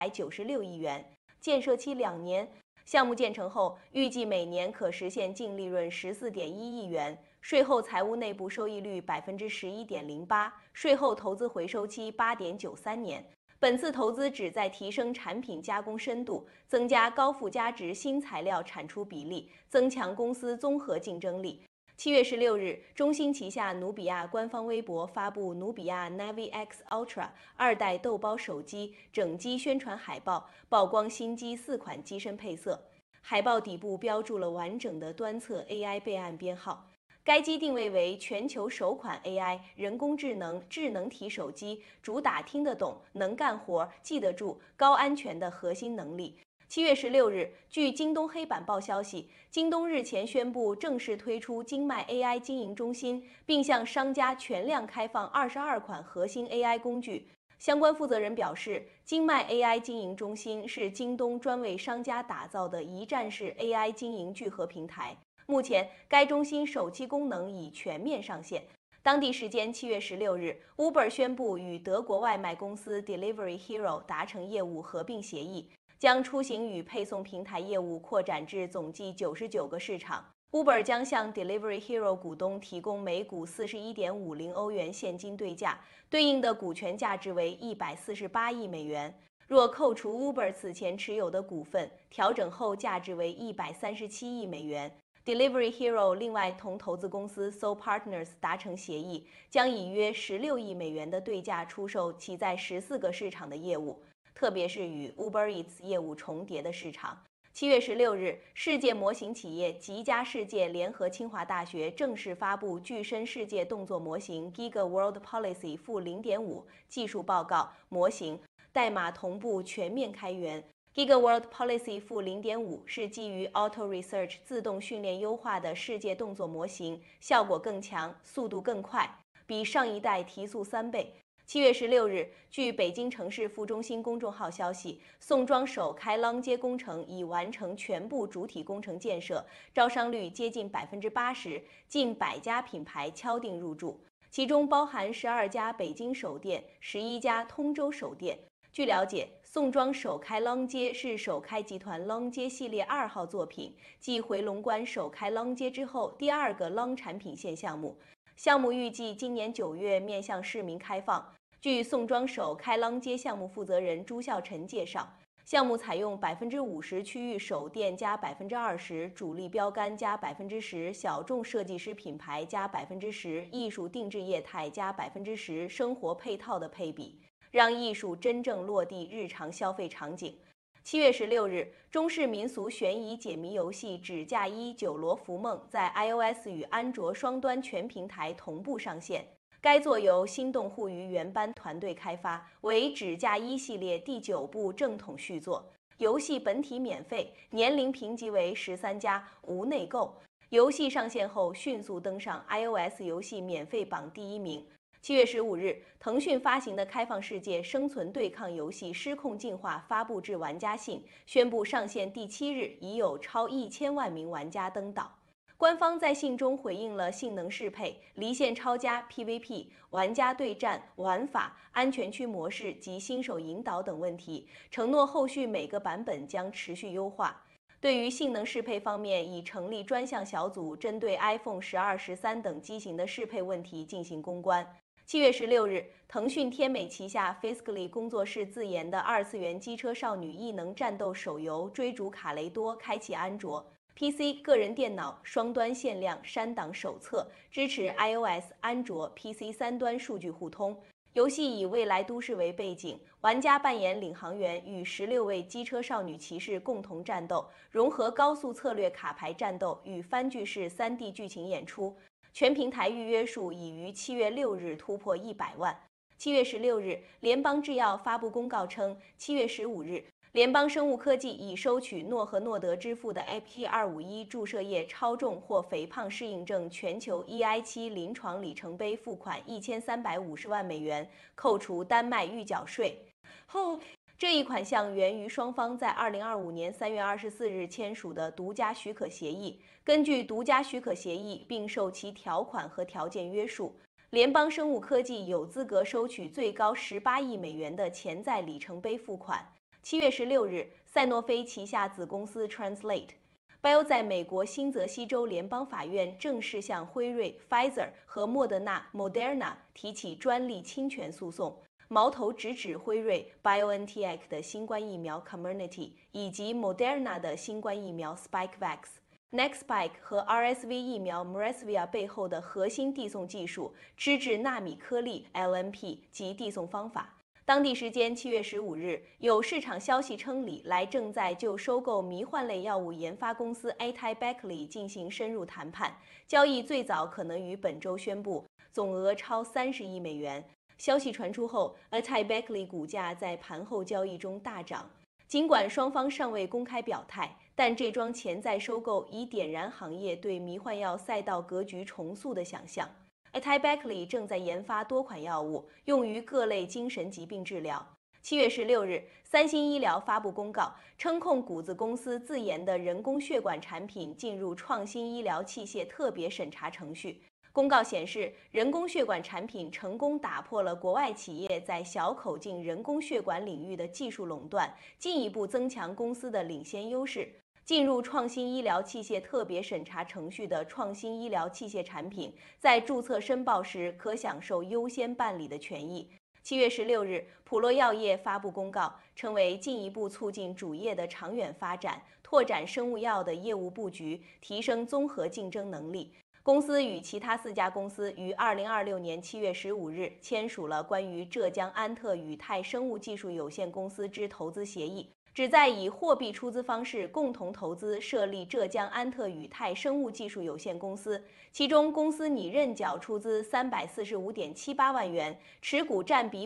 196亿元，建设期2年。项目建成后，预计每年可实现净利润14.1亿元，税后财务内部收益率11.08%，税后投资回收期8.93年。本次投资旨在提升产品加工深度，增加高附加值新材料产出比例，增强公司综合竞争力。7月16日，中兴旗下努比亚官方微博发布努比亚 Navi X Ultra 2代豆包手机整机宣传海报，曝光新机4款机身配色。海报底部标注了完整的端侧 AI 备案编号。该机定位为全球首款 AI 人工智能智能体手机，主打听得懂、能干活、记得住、高安全的核心能力。7月16日，据京东黑板报消息，京东日前宣布正式推出京迈 AI 经营中心，并向商家全量开放22款核心 AI 工具。相关负责人表示，京迈 AI 经营中心是京东专为商家打造的一站式 AI 经营聚合平台。目前，该中心首期功能已全面上线。当地时间7月16日 ，Uber 宣布与德国外卖公司 Delivery Hero 达成业务合并协议，将出行与配送平台业务扩展至总计99个市场。Uber 将向 Delivery Hero 股东提供每股41.50欧元现金对价，对应的股权价值为148亿美元。若扣除 Uber 此前持有的股份，调整后价值为137亿美元。Delivery Hero 另外同投资公司 Soul Partners 达成协议，将以约16亿美元的对价出售其在14个市场的业务，特别是与 Uber Eats 业务重叠的市场。7月16日，世界模型企业吉家世界联合清华大学正式发布具身世界动作模型 Giga World Policy -0.5 技术报告模型，代码同步全面开源。Giga World Policy -0.5 是基于 Auto Research 自动训练优化的世界动作模型，效果更强，速度更快，比上一代提速3倍。7月16日，据北京城市副中心公众号消息，宋庄首开廊街工程已完成全部主体工程建设，招商率接近80%，近100家品牌敲定入驻，其中包含12家北京首店、11家通州首店。据了解，宋庄首开廊街是首开集团廊街系列2号作品，继回龙观首开廊街之后第2个廊产品线项目。项目预计今年9月面向市民开放。据宋庄首开廊街项目负责人朱孝臣介绍，项目采用50%区域首店加20%主力标杆加10%小众设计师品牌加10%艺术定制业态加10%生活配套的配比，让艺术真正落地日常消费场景。7月16日，中式民俗悬疑解谜游戏《纸嫁衣酒罗浮梦》在 iOS 与安卓双端全平台同步上线。该作由心动互娱原班团队开发，为《纸嫁衣》系列第9部正统续作。游戏本体免费，年龄评级为13+，无内购。游戏上线后迅速登上 iOS 游戏免费榜第1名。7月15日，腾讯发行的开放世界生存对抗游戏《失控进化》发布至玩家信，宣布上线第7日已有超1000万名玩家登岛。官方在信中回应了性能适配、离线超加 PVP、玩家对战、玩法、安全区模式及新手引导等问题，承诺后续每个版本将持续优化。对于性能适配方面，已成立专项小组，针对 iPhone 12、13等机型的适配问题进行攻关。7月16日，腾讯天美旗下 Fiscally 工作室自研的2次元机车少女异能战斗手游《追逐卡雷多》开启安卓、PC、个人电脑双端限量删档手册，支持 iOS、安卓、PC 3端数据互通。游戏以未来都市为背景，玩家扮演领航员，与16位机车少女骑士共同战斗，融合高速策略卡牌战斗与番剧式3D 剧情演出。全平台预约数已于7月6日突破100万。7月16日，联邦制药发布公告称，7月15日，联邦生物科技已收取诺和诺德支付的 AP251 注射液超重或肥胖适应症全球 EI7 临床里程碑付款1350万美元，扣除丹麦预缴税后。这一款项源于双方在2025年3月24日签署的独家许可协议。根据独家许可协议，并受其条款和条件约束，联邦生物科技有资格收取最高18亿美元的潜在里程碑付款。 7月16日，赛诺菲旗下子公司 Translate.Bio 在美国新泽西州联邦法院正式向辉瑞、Pfizer 和莫德纳 Moderna 提起专利侵权诉讼，矛头直指辉瑞 BioNTech 的新冠疫苗 Comirnaty 以及 Moderna 的新冠疫苗 Spikevax。Nextspike 和 RSV 疫苗 Mresvia 背后的核心递送技术支持纳米颗粒 LNP 及递送方法。当地时间7月15日，有市场消息称，李来正在就收购迷幻类药物研发公司 AtaiBeckley 进行深入谈判，交易最早可能于本周宣布，总额超30亿美元。消息传出后 ，AtaiBeckley 股价在盘后交易中大涨。尽管双方尚未公开表态，但这桩潜在收购已点燃行业对迷幻药赛道格局重塑的想象。AtaiBeckley 正在研发多款药物，用于各类精神疾病治疗。7月16日，三星医疗发布公告，称控股子公司自研的人工血管产品进入创新医疗器械特别审查程序。公告显示，人工血管产品成功打破了国外企业在小口径人工血管领域的技术垄断，进一步增强公司的领先优势。进入创新医疗器械特别审查程序的创新医疗器械产品，在注册申报时可享受优先办理的权益。7月16日，普洛药业发布公告，称为进一步促进主业的长远发展，拓展生物药的业务布局，提升综合竞争能力。公司与其他4家公司于2026年7月15日签署了关于浙江安特宇泰生物技术有限公司之投资协议，旨在以货币出资方式共同投资设立浙江安特宇泰生物技术有限公司，其中公司拟认缴出资345.78万元，持股占比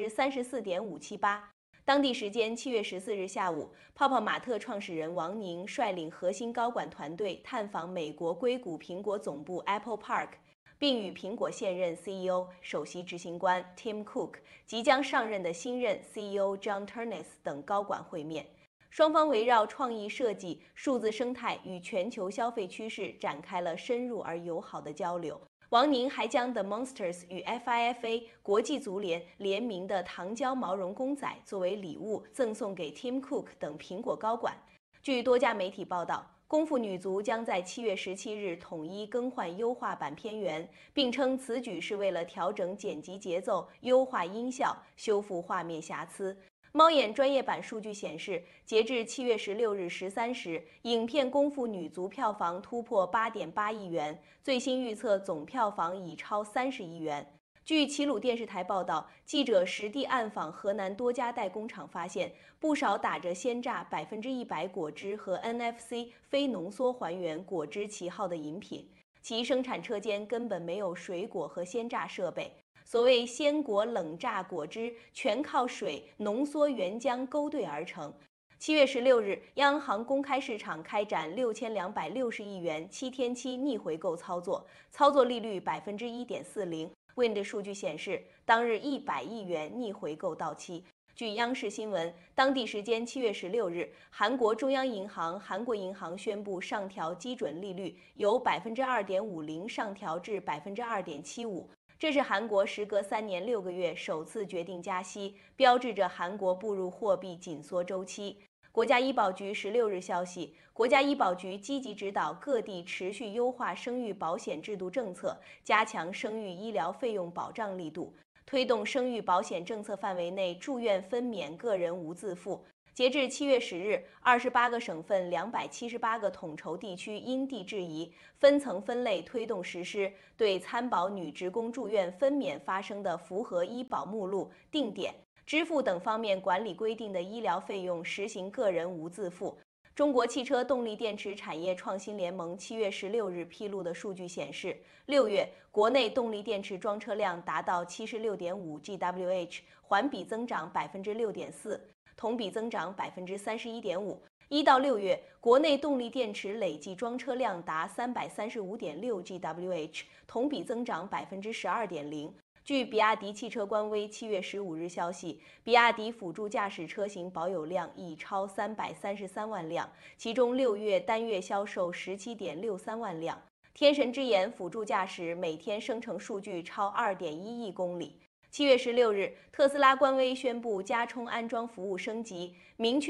34.578%。当地时间7月14日下午，泡泡玛特创始人王宁率领核心高管团队探访美国硅谷苹果总部 Apple Park， 并与苹果现任 CEO、首席执行官 Tim Cook、即将上任的新任 CEO John Ternus 等高管会面。双方围绕创意设计、数字生态与全球消费趋势展开了深入而友好的交流。王宁还将 The Monsters 与 FIFA 国际足联联名的糖胶毛绒公仔作为礼物赠送给 Tim Cook 等苹果高管。据多家媒体报道，功夫女足将在7月17日统一更换优化版片源，并称此举是为了调整剪辑节奏、优化音效、修复画面瑕疵。猫眼专业版数据显示，截至7月16日13时，影片《功夫女足》票房突破8.8亿元，最新预测总票房已超30亿元。据齐鲁电视台报道，记者实地暗访河南多家代工厂，发现不少打着鲜榨100%果汁和 NFC 非浓缩还原果汁旗号的饮品，其生产车间根本没有水果和鲜榨设备。所谓鲜果冷榨果汁，全靠水浓缩原浆勾兑而成。7月16日，央行公开市场开展6260亿元7天期逆回购操作，操作利率1.40%。Wind 数据显示，当日100亿元逆回购到期。据央视新闻，当地时间7月16日，韩国中央银行韩国银行宣布上调基准利率，由2.50%上调至2.75%。这是韩国时隔3年6个月首次决定加息，标志着韩国步入货币紧缩周期。国家医保局16日消息，国家医保局积极指导各地持续优化生育保险制度政策，加强生育医疗费用保障力度，推动生育保险政策范围内住院分娩个人无自付。截至7月10日，28个省份278个统筹地区因地制宜，分层分类推动实施，对参保女职工住院分娩发生的符合医保目录、定点、支付等方面管理规定的医疗费用实行个人无自付。中国汽车动力电池产业创新联盟7月16日披露的数据显示，6月国内动力电池装车量达到76.5 GWh， 环比增长6.4%。同比增长31.5%。1到6月，国内动力电池累计装车量达335.6 GWh， 同比增长12.0%。据比亚迪汽车官微7月15日消息，比亚迪辅助驾驶车型保有量已超333万辆，其中6月单月销售17.63万辆。天神之眼辅助驾驶每天生成数据超2.1亿公里。 7月16日，特斯拉官微宣布加充安装服务升级，明确